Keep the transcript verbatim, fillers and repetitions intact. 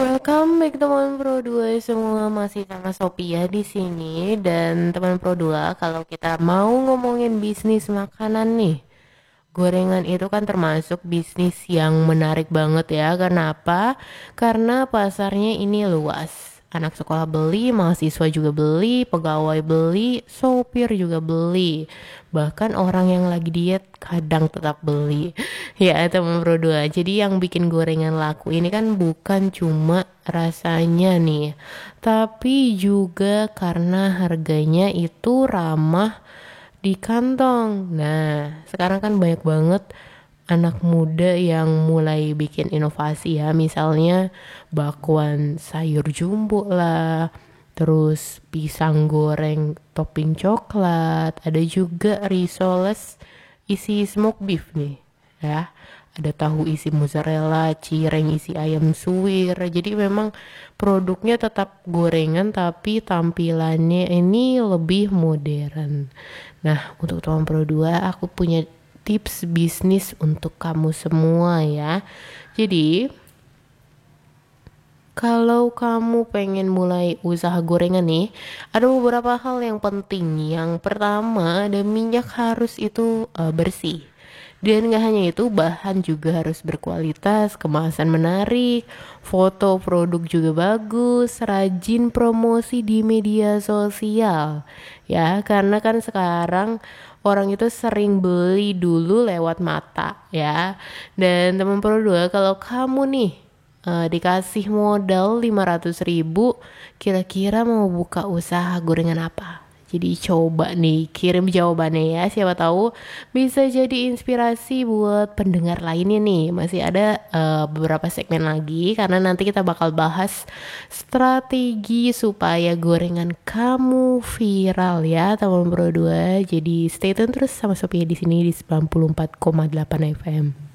Welcome back teman Pro dua semua, masih sama Sophia di sini. Dan teman Pro dua, kalau kita mau ngomongin bisnis makanan nih, gorengan itu kan termasuk bisnis yang menarik banget ya. Kenapa? Karena pasarnya ini luas. Anak sekolah beli, mahasiswa juga beli, pegawai beli, sopir juga beli. Bahkan orang yang lagi diet kadang tetap beli. Ya, teman Pro dua. Jadi yang bikin gorengan laku ini kan bukan cuma rasanya nih, tapi juga karena harganya itu ramah di kantong. Nah, sekarang kan banyak banget anak muda yang mulai bikin inovasi ya. Misalnya bakwan sayur jumbo lah, terus pisang goreng topping coklat, ada juga risoles isi smoke beef nih ya. Ada tahu isi mozzarella, cireng isi ayam suwir. Jadi memang produknya tetap gorengan tapi tampilannya ini lebih modern. Nah, untuk teman Pro dua, aku punya tips bisnis untuk kamu semua ya. Jadi, kalau kamu pengen mulai usaha gorengan nih, ada beberapa hal yang penting. Yang pertama, ada minyak harus itu uh, bersih. Dan gak hanya itu, bahan juga harus berkualitas, kemasan menarik, foto produk juga bagus, rajin promosi di media sosial. Ya, karena kan sekarang orang itu sering beli dulu lewat mata ya. Dan teman Pro dua, kalau kamu nih eh, dikasih modal lima ratus ribu, kira-kira mau buka usaha gorengan apa? Jadi coba nih kirim jawabannya ya, siapa tahu bisa jadi inspirasi buat pendengar lainnya nih. Masih ada eh, beberapa segmen lagi karena nanti kita bakal bahas strategi supaya gorengan kamu viral ya, teman Pro dua. Jadi stay tune terus sama Sophia di sini di sembilan puluh empat koma delapan F M.